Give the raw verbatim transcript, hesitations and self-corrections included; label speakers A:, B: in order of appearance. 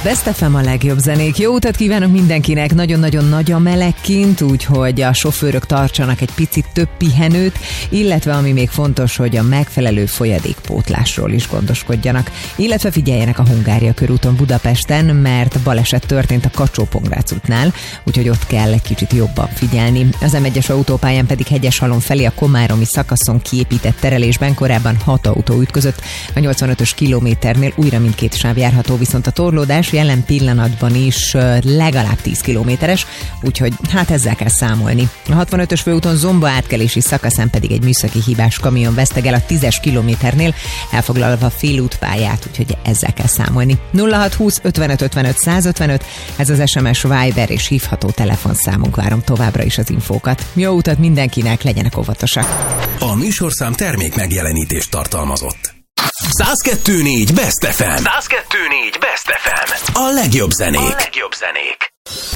A: Best ef em a legjobb zenék. Jó utat kívánok mindenkinek, nagyon-nagyon nagy a meleg kint, úgyhogy a sofőrök tartsanak egy picit több pihenőt, illetve ami még fontos, hogy a megfelelő folyadékpótlásról is gondoskodjanak. Illetve figyeljenek a Hungária körúton Budapesten, mert baleset történt a Kacsó-Pongrác útnál, úgyhogy ott kell egy kicsit jobban figyelni. Az em egyes autópályán pedig Hegyeshalom felé a komáromi szakaszon kiépített terelésben korábban hat autó ütközött. A nyolcvanötös kilométernél újra mindkét sáv járható, viszont a torlódás jelen pillanatban is legalább tíz kilométeres, úgyhogy hát ezzel kell számolni. A hatvanötös főúton Zomba átkelési szakaszán pedig egy műszaki hibás kamion vesztegel a tízes kilométernél, elfoglalva a félútpályát, úgyhogy ezzel kell számolni. nulla hat húsz ötvenöt ötvenöt százötvenöt, ez az es em es, Viber és hívható telefonszámunk, várom továbbra is az infókat. Jó utat mindenkinek, legyenek óvatosak!
B: A műsorszám termék megjelenítést tartalmazott. száz kettő négy Best ef em. száz kettő négy Best ef em. A legjobb zenék. A legjobb zenék.